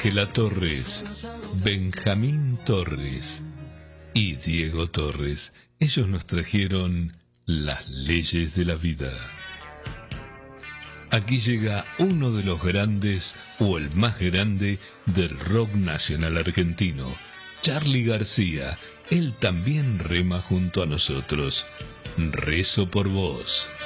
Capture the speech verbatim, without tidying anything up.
Ángela Torres, Benjamín Torres y Diego Torres. Ellos nos trajeron Las leyes de la vida. Aquí llega uno de los grandes o el más grande del rock nacional argentino, Charly García. Él también rema junto a nosotros. Rezo por vos.